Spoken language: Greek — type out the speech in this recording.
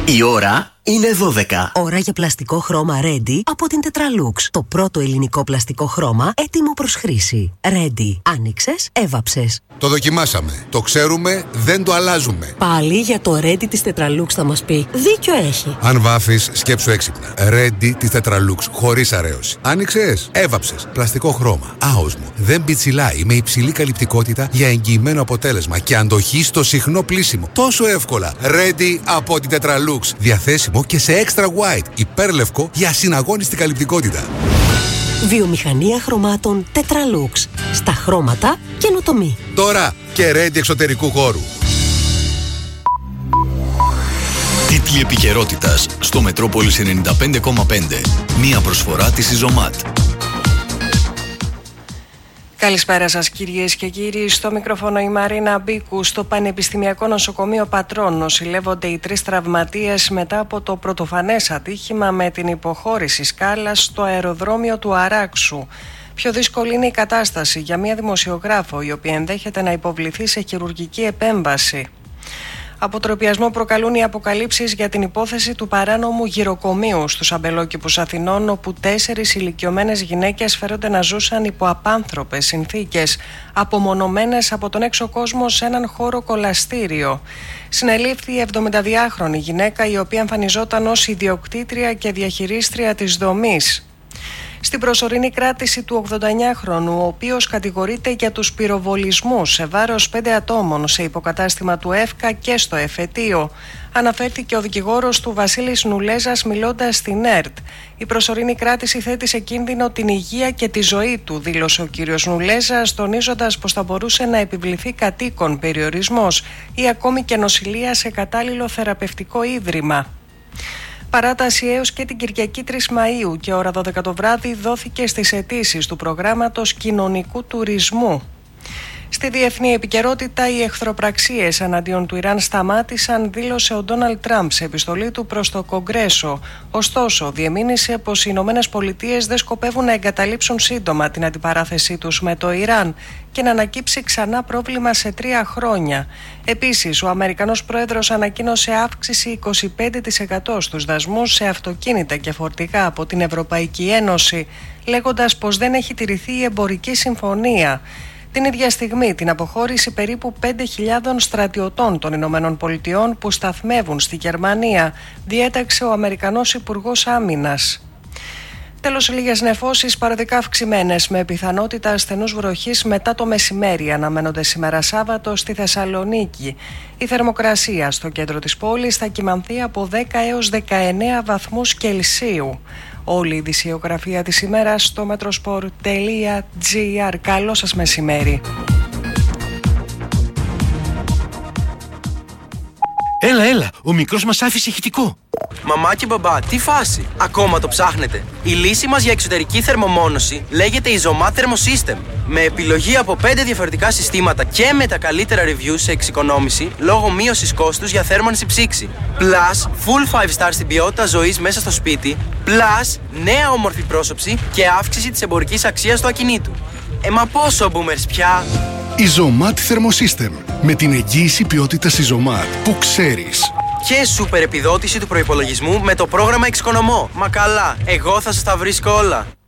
Η ώρα είναι 12. Ώρα για πλαστικό χρώμα Ready από την Tetralux. Το πρώτο ελληνικό πλαστικό χρώμα έτοιμο προς χρήση. Ready. Άνοιξες, έβαψες. Το δοκιμάσαμε. Το ξέρουμε, δεν το αλλάζουμε. Πάλι για το Ready της Tetralux θα μας πει. Δίκιο έχει. Αν βάφεις, σκέψου έξυπνα. Ready της Tetralux, χωρίς αρέωση. Άνοιξες, έβαψες. Πλαστικό χρώμα. Άοσμο. Δεν πιτσιλάει. Με υψηλή καλυπτικότητα για εγγυημένο αποτέλεσμα και αντοχή στο συχνό πλύσιμο. Τόσο εύκολα. Ready από την Tetralux. Διαθέσιμο και σε extra white, υπέρλευκο για ασυναγώνιστη καλυπτικότητα. Βιομηχανία χρωμάτων Tetralux. Στα χρώματα καινοτομή. Τώρα και Ready εξωτερικού χώρου. Τίτλοι επικαιρότητας στο Μετρόπολης 95,5. Μία προσφορά της Ιζωμάτ. Καλησπέρα σας κυρίες και κύριοι. Στο μικρόφωνο η Μαρίνα Μπίκου. Στο Πανεπιστημιακό Νοσοκομείο Πατρών νοσηλεύονται οι 3 τραυματίες μετά από το πρωτοφανές ατύχημα με την υποχώρηση σκάλας στο αεροδρόμιο του Αράξου. Πιο δύσκολη είναι η κατάσταση για μια δημοσιογράφο η οποία ενδέχεται να υποβληθεί σε χειρουργική επέμβαση. Αποτροπιασμό προκαλούν οι αποκαλύψεις για την υπόθεση του παράνομου γυροκομείου στους Αμπελόκηπους Αθηνών, όπου 4 ηλικιωμένες γυναίκες φέρονται να ζούσαν υπό απάνθρωπες συνθήκες, απομονωμένες από τον έξω κόσμο σε έναν χώρο κολαστήριο. Συνελήφθη η 72χρονη γυναίκα, η οποία εμφανιζόταν ως ιδιοκτήτρια και διαχειρίστρια της δομής. Στην προσωρινή κράτηση του 89χρονου, ο οποίος κατηγορείται για τους πυροβολισμούς σε βάρος 5 ατόμων σε υποκατάστημα του ΕΦΚΑ και στο εφετείο, αναφέρθηκε ο δικηγόρος του Βασίλης Νουλέζας μιλώντας στην ΕΡΤ. Η προσωρινή κράτηση θέτει σε κίνδυνο την υγεία και τη ζωή του, δήλωσε ο κύριος Νουλέζας, τονίζοντας πως θα μπορούσε να επιβληθεί κατοίκον περιορισμός ή ακόμη και νοσηλεία σε κατάλληλο θεραπευτικό ίδρυμα. Παράταση έως και την Κυριακή 3 Μαΐου και ώρα 12 το βράδυ δόθηκε στις αιτήσεις του προγράμματος κοινωνικού τουρισμού. Στη διεθνή επικαιρότητα, οι εχθροπραξίες εναντίον του Ιράν σταμάτησαν, δήλωσε ο Ντόναλντ Τραμπ σε επιστολή του προς το Κογκρέσο. Ωστόσο, διεμήνυσε πως οι Ηνωμένες Πολιτείες δεν σκοπεύουν να εγκαταλείψουν σύντομα την αντιπαράθεσή τους με το Ιράν και να ανακύψει ξανά πρόβλημα σε 3 χρόνια. Επίσης, ο Αμερικανός Πρόεδρος ανακοίνωσε αύξηση 25% στους δασμούς σε αυτοκίνητα και φορτηγά από την Ευρωπαϊκή Ένωση, λέγοντας πως δεν έχει τηρηθεί η εμπορική συμφωνία. Την ίδια στιγμή, την αποχώρηση περίπου 5.000 στρατιωτών των Ηνωμένων Πολιτειών που σταθμεύουν στη Γερμανία, διέταξε ο Αμερικανός Υπουργός Άμυνας. Τέλος, λίγες νεφώσεις παροδικά αυξημένες με πιθανότητα ασθενούς βροχής μετά το μεσημέρι αναμένονται σήμερα Σάββατο στη Θεσσαλονίκη. Η θερμοκρασία στο κέντρο της πόλης θα κυμανθεί από 10 έως 19 βαθμούς Κελσίου. Όλη η ειδησιογραφία της ημέρας στο metrosport.gr. Καλό σας μεσημέρι. Έλα, ο μικρός μας άφησε ηχητικό. Μαμά και μπαμπά, τι φάση, ακόμα το ψάχνετε? Η λύση μας για εξωτερική θερμομόνωση λέγεται Izomat Thermosystem. Με επιλογή από 5 διαφορετικά συστήματα και με τα καλύτερα reviews σε εξοικονόμηση λόγω μείωσης κόστους για θέρμανση ψήξη. Plus, full 5 star στην ποιότητα ζωής μέσα στο σπίτι. Plus, νέα όμορφη πρόσωψη και αύξηση της εμπορικής αξίας του ακινήτου. Μα πόσο boomers πια! Izomat Thermosystem. Με την εγγύηση ποιότητας Izomat που ξέρεις. Και σούπερ επιδότηση του προϋπολογισμού με το πρόγραμμα Εξοικονομώ. Μα καλά, εγώ θα σας τα βρίσκω όλα.